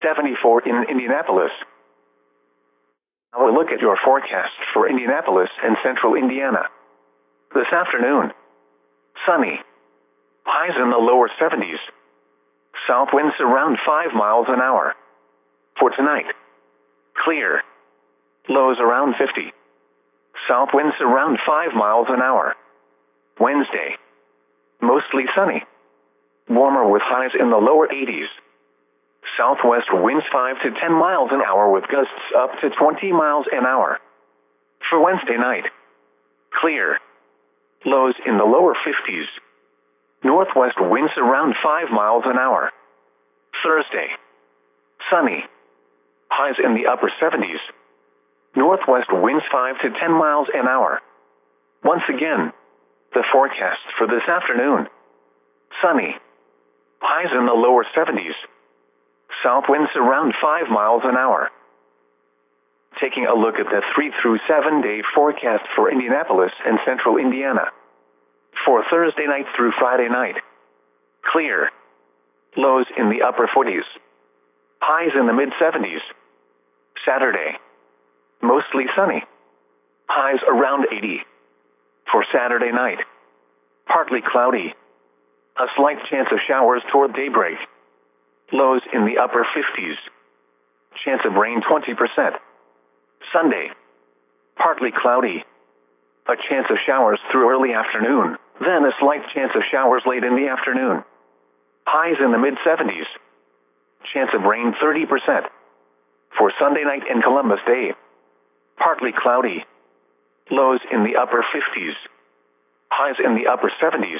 74 in Indianapolis. Now we'll look at your forecast for Indianapolis and central Indiana. This afternoon, sunny. Highs in the lower 70s. South winds around 5 miles an hour. For tonight, clear. Lows around 50. South winds around 5 miles an hour. Wednesday, mostly sunny. Warmer with highs in the lower 80s. Southwest winds 5 to 10 miles an hour with gusts up to 20 miles an hour. For Wednesday night, clear. Lows in the lower 50s. Northwest winds around 5 miles an hour. Thursday, sunny. Highs in the upper 70s. Northwest winds 5 to 10 miles an hour. Once again, the forecast for this afternoon. Sunny. Highs in the lower 70s. South winds around 5 miles an hour. Taking a look at the 3 through 7 day forecast for Indianapolis and central Indiana. For Thursday night through Friday night, clear. Lows in the upper 40s. Highs in the mid 70s. Saturday, mostly sunny. Highs around 80. For Saturday night, partly cloudy. A slight chance of showers toward daybreak. Lows in the upper 50s. Chance of rain 20%. Sunday, partly cloudy. A chance of showers through early afternoon, then a slight chance of showers late in the afternoon. Highs in the mid-70s. Chance of rain 30%. For Sunday night and Columbus Day, partly cloudy. Lows in the upper 50s. Highs in the upper 70s.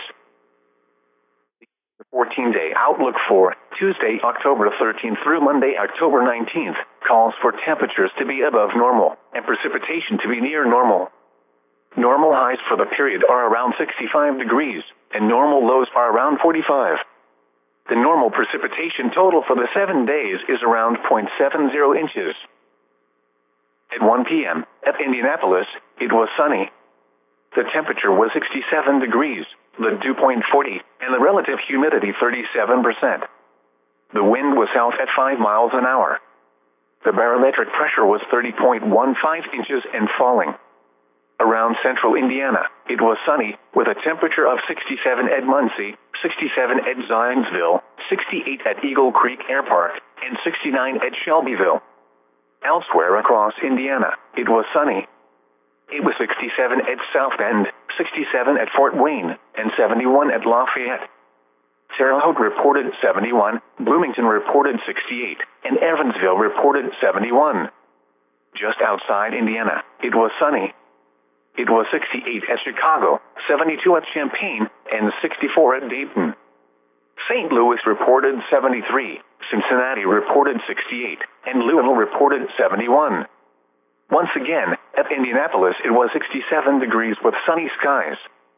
The 14-day outlook for Tuesday, October 13th through Monday, October 19th, calls for temperatures to be above normal and precipitation to be near normal. Normal highs for the period are around 65 degrees, and normal lows are around 45. The normal precipitation total for the 7 days is around 0.70 inches. At 1 p.m., at Indianapolis, it was sunny. The temperature was 67 degrees, the dew point 40, and the relative humidity 37%. The wind was south at 5 miles an hour. The barometric pressure was 30.15 inches and falling. Around central Indiana, it was sunny, with a temperature of 67 at Muncie, 67 at Zionsville, 68 at Eagle Creek Air Park, and 69 at Shelbyville. Elsewhere across Indiana, it was sunny. It was 67 at South Bend, 67 at Fort Wayne, and 71 at Lafayette. Terre Haute reported 71, Bloomington reported 68, and Evansville reported 71. Just outside Indiana, it was sunny. It was 68 at Chicago, 72 at Champaign, and 64 at Dayton. St. Louis reported 73, Cincinnati reported 68, and Louisville reported 71. Once again, at Indianapolis it was 67 degrees with sunny skies.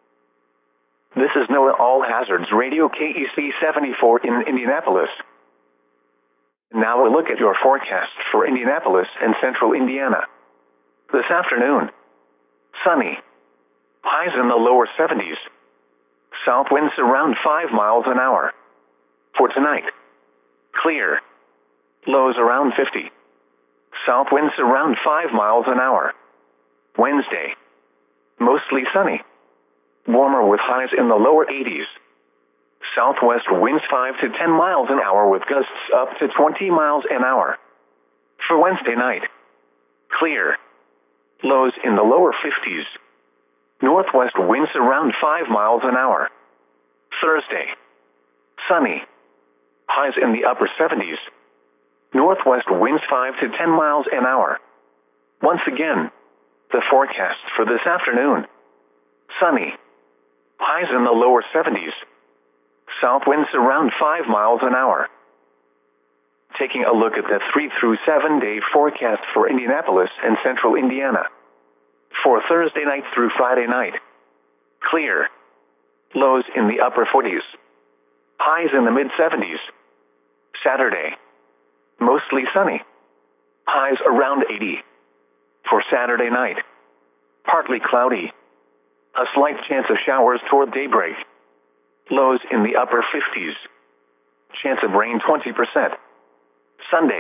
This is NOAA All Hazards Radio KEC 74 in Indianapolis. Now we'll look at your forecast for Indianapolis and central Indiana. This afternoon, sunny. Highs in the lower 70s. South winds around 5 miles an hour. For tonight, clear. Lows around 50. South winds around 5 miles an hour. Wednesday, mostly sunny. Warmer with highs in the lower 80s. Southwest winds 5 to 10 miles an hour with gusts up to 20 miles an hour. For Wednesday night, clear. Lows in the lower 50s. Northwest winds around 5 miles an hour. Thursday, sunny. Highs in the upper 70s. Northwest winds 5 to 10 miles an hour. Once again, the forecast for this afternoon. Sunny. Highs in the lower 70s. South winds around 5 miles an hour. Taking a look at the 3 through 7 day forecast for Indianapolis and central Indiana. For Thursday night through Friday night, clear. Lows in the upper 40s. Highs in the mid 70s. Saturday, mostly sunny. Highs around 80. For Saturday night, partly cloudy. A slight chance of showers toward daybreak. Lows in the upper 50s. Chance of rain 20%. Sunday,